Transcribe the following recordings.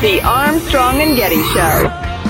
The Armstrong and Getty Show.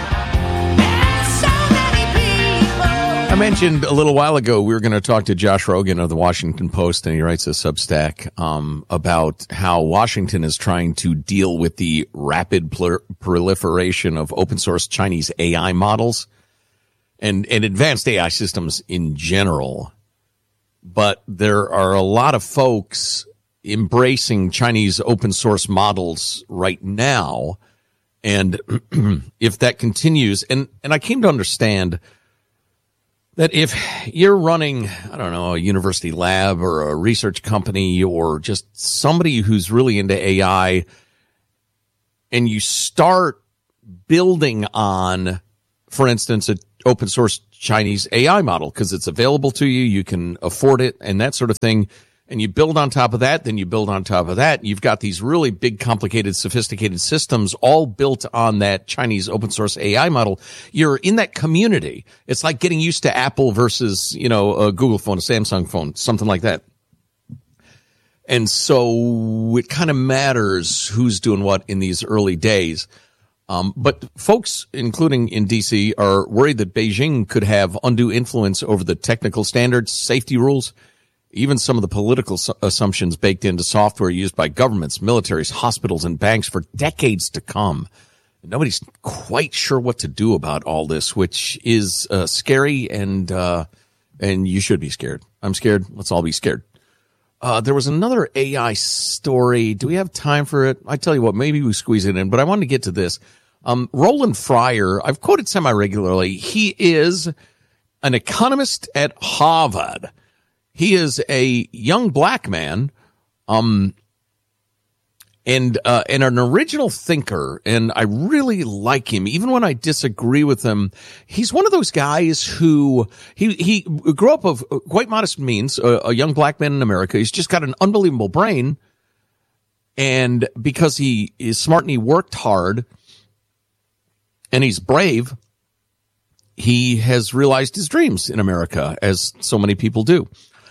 I mentioned a little while ago we were going to talk to Josh Rogin of the Washington Post, and he writes a Substack about how Washington is trying to deal with the rapid proliferation of open source Chinese AI models and advanced AI systems in general. But there are a lot of folks embracing Chinese open source models right now. And if that continues, and I came to understand that if you're running, I don't know, a university lab or a research company or just somebody who's really into AI, and you start building on, for instance, an open source Chinese AI model because it's available to you, you can afford it and that sort of thing, and you build on top of that, then you build on top of that. You've got these really big, complicated, sophisticated systems all built on that Chinese open source AI model. You're in that community. It's like getting used to Apple versus, a Google phone, a Samsung phone, something like that. And so it kind of matters who's doing what in these early days. But folks, including in D.C., are worried that Beijing could have undue influence over the technical standards, safety rules, even some of the political assumptions baked into software used by governments, militaries, hospitals, and banks for decades to come. Nobody's quite sure what to do about all this, which is scary, and you should be scared. I'm scared. Let's all be scared. There was another AI story. Do we have time for it? I tell you what, maybe we squeeze it in, but I wanted to get to this. Roland Fryer, I've quoted semi-regularly. He is an economist at Harvard. He is a young black man, and an original thinker, and I really like him, even when I disagree with him. He's one of those guys who he grew up of quite modest means, a young black man in America. He's just got an unbelievable brain, and because he is smart and he worked hard, and he's brave, he has realized his dreams in America, as so many people do.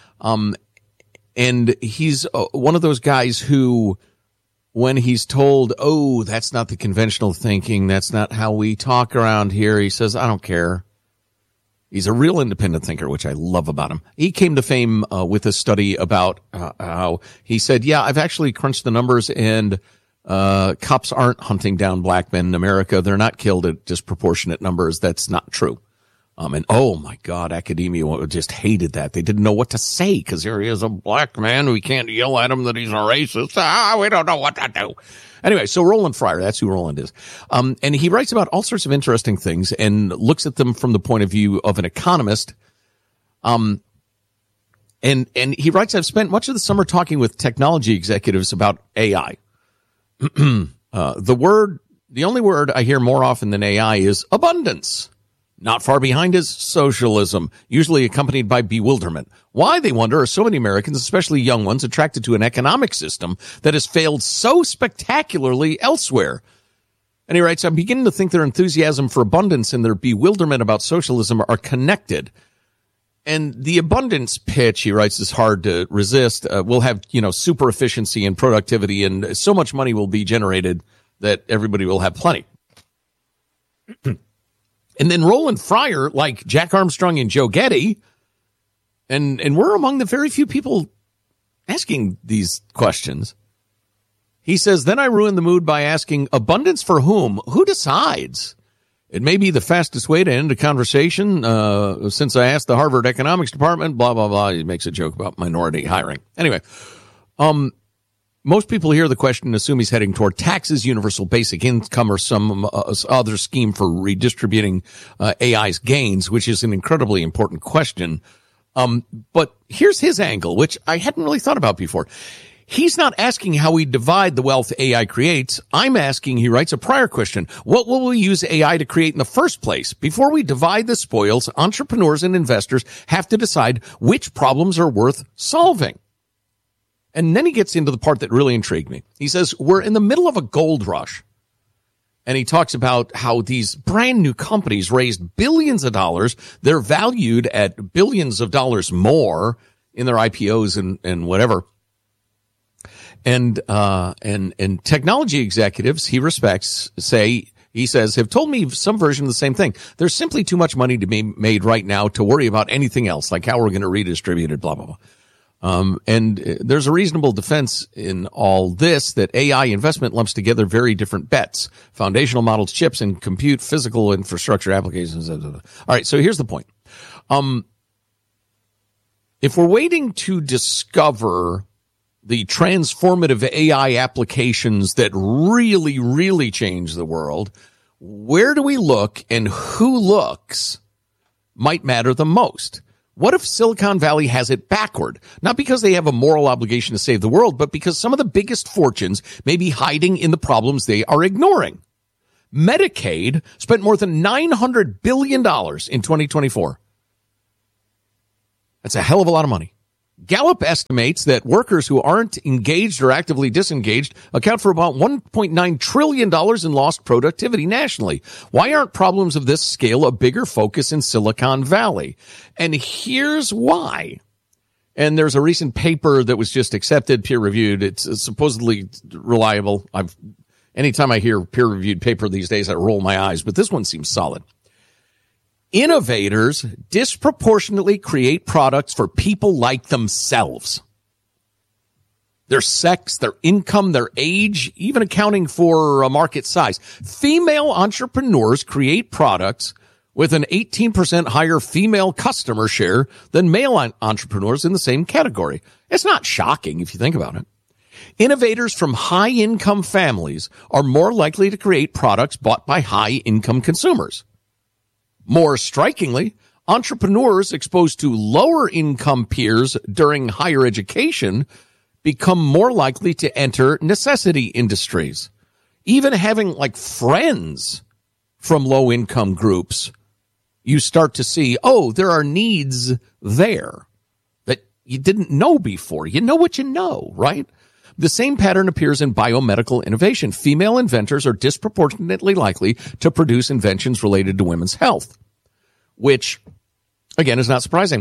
And he's one of those guys who, when he's told, oh, that's not the conventional thinking, that's not how we talk around here, he says, I don't care. He's a real independent thinker, which I love about him. He came to fame with a study about how he said, yeah, I've actually crunched the numbers, and cops aren't hunting down black men in America. They're not killed at disproportionate numbers. That's not true. And oh my God, academia just hated that. They didn't know what to say because here he is, a black man. We can't yell at him that he's a racist. We don't know what to do. Anyway, so Roland Fryer, that's who Roland is. And he writes about all sorts of interesting things and looks at them from the point of view of an economist. And he writes, I've spent much of the summer talking with technology executives about AI. The only word I hear more often than AI is abundance. Not far behind is socialism, usually accompanied by bewilderment. Why, they wonder, are so many Americans, especially young ones, attracted to an economic system that has failed so spectacularly elsewhere? And he writes, I'm beginning to think their enthusiasm for abundance and their bewilderment about socialism are connected. And the abundance pitch, he writes, is hard to resist. We'll have, super efficiency and productivity, and so much money will be generated that everybody will have plenty. And then Roland Fryer, like Jack Armstrong and Joe Getty, and we're among the very few people asking these questions. He says, then I ruin the mood by asking, abundance for whom? Who decides? It may be the fastest way to end a conversation, since I asked the Harvard Economics Department, blah, blah, blah. He makes a joke about minority hiring. Anyway, most people hear the question and assume he's heading toward taxes, universal basic income, or some other scheme for redistributing AI's gains, which is an incredibly important question. But here's his angle, which I hadn't really thought about before. He's not asking how we divide the wealth AI creates. I'm asking, he writes, a prior question. What will we use AI to create in the first place? Before we divide the spoils, entrepreneurs and investors have to decide which problems are worth solving. And then he gets into the part that really intrigued me. He says, we're in the middle of a gold rush. And he talks about how these brand new companies raised billions of dollars. They're valued at billions of dollars more in their IPOs and whatever. And technology executives he respects he says, have told me some version of the same thing. There's simply too much money to be made right now to worry about anything else, like how we're going to redistribute it, blah, blah, blah. And there's a reasonable defense in all this that AI investment lumps together very different bets: foundational models, chips, and compute, physical infrastructure applications. All right, so here's the point. If we're waiting to discover the transformative AI applications that really, really change the world, where do we look and who looks might matter the most. What if Silicon Valley has it backward? Not because they have a moral obligation to save the world, but because some of the biggest fortunes may be hiding in the problems they are ignoring. Medicaid spent more than $900 billion in 2024. That's a hell of a lot of money. Gallup estimates that workers who aren't engaged or actively disengaged account for about $1.9 trillion in lost productivity nationally. Why aren't problems of this scale a bigger focus in Silicon Valley? And here's why. And there's a recent paper that was just accepted, peer-reviewed. It's supposedly reliable. Anytime I hear peer-reviewed paper these days, I roll my eyes, but this one seems solid. Innovators disproportionately create products for people like themselves. Their sex, their income, their age, even accounting for a market size. Female entrepreneurs create products with an 18% higher female customer share than male entrepreneurs in the same category. It's not shocking if you think about it. Innovators from high-income families are more likely to create products bought by high-income consumers. More strikingly, entrepreneurs exposed to lower income peers during higher education become more likely to enter necessity industries. Even having friends from low income groups, you start to see, there are needs there that you didn't know before. You know what you know, right? The same pattern appears in biomedical innovation. Female inventors are disproportionately likely to produce inventions related to women's health, which, again, is not surprising.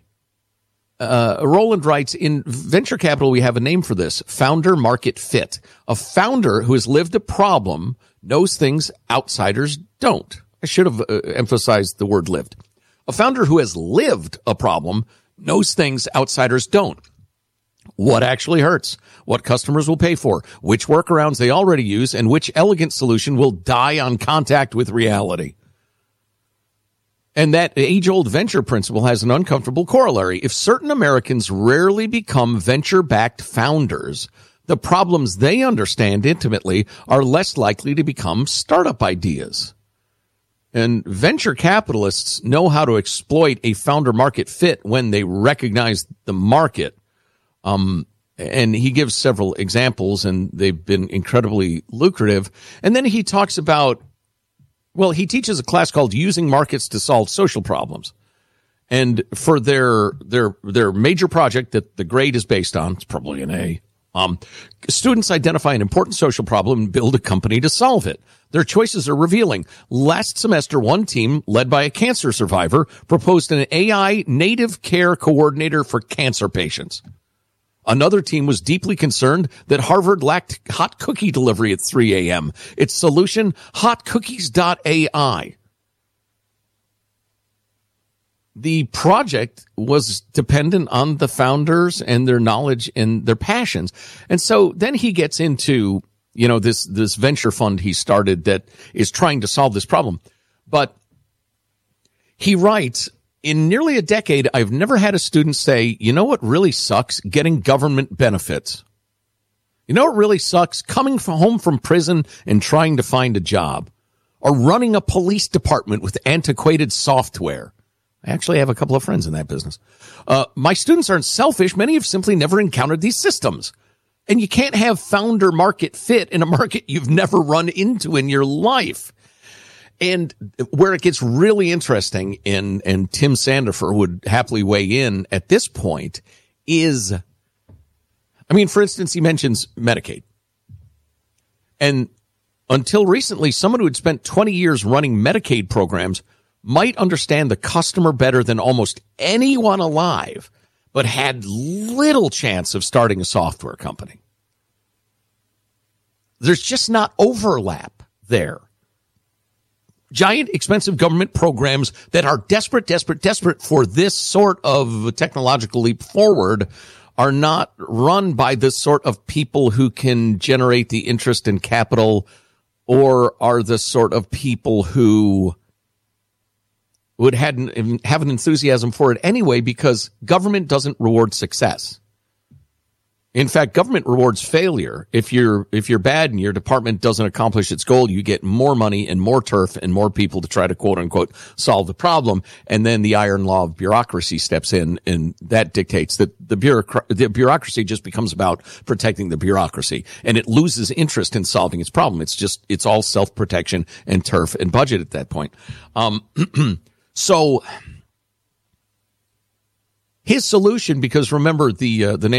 Roland writes, in venture capital, we have a name for this: founder market fit. A founder who has lived a problem knows things outsiders don't. I should have emphasized the word lived. A founder who has lived a problem knows things outsiders don't. What actually hurts, what customers will pay for, which workarounds they already use, and which elegant solution will die on contact with reality. And that age-old venture principle has an uncomfortable corollary. If certain Americans rarely become venture-backed founders, the problems they understand intimately are less likely to become startup ideas. And venture capitalists know how to exploit a founder market fit when they recognize the market. And he gives several examples, and they've been incredibly lucrative. And then he talks about, he teaches a class called Using Markets to Solve Social Problems. And for their major project that the grade is based on, it's probably an A, students identify an important social problem and build a company to solve it. Their choices are revealing. Last semester, one team, led by a cancer survivor, proposed an AI native care coordinator for cancer patients. Another team was deeply concerned that Harvard lacked hot cookie delivery at 3 a.m. Its solution, hotcookies.ai. The project was dependent on the founders and their knowledge and their passions. And so then he gets into, this venture fund he started that is trying to solve this problem. But he writes, in nearly a decade, I've never had a student say, you know what really sucks? Getting government benefits. You know what really sucks? Coming home from prison and trying to find a job. Or running a police department with antiquated software. I actually have a couple of friends in that business. My students aren't selfish. Many have simply never encountered these systems. And you can't have founder market fit in a market you've never run into in your life. And where it gets really interesting, and Tim Sandifer would happily weigh in at this point, is, for instance, he mentions Medicaid. And until recently, someone who had spent 20 years running Medicaid programs might understand the customer better than almost anyone alive, but had little chance of starting a software company. There's just not overlap there. Giant, expensive government programs that are desperate for this sort of technological leap forward are not run by the sort of people who can generate the interest and capital, or are the sort of people who would have an enthusiasm for it anyway, because government doesn't reward success. In fact, government rewards failure. If you're bad and your department doesn't accomplish its goal, you get more money and more turf and more people to try to quote unquote solve the problem. And then the iron law of bureaucracy steps in, and that dictates that the bureaucracy just becomes about protecting the bureaucracy, and it loses interest in solving its problem. It's all self-protection and turf and budget at that point. So his solution, because remember the name